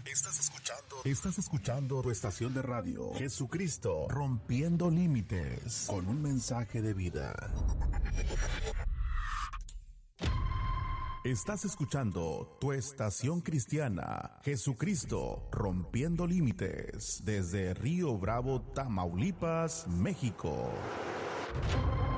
Estás escuchando tu estación de radio, Jesucristo, rompiendo límites, con un mensaje de vida. Estás escuchando tu estación cristiana, Jesucristo, rompiendo límites, desde Río Bravo, Tamaulipas, México.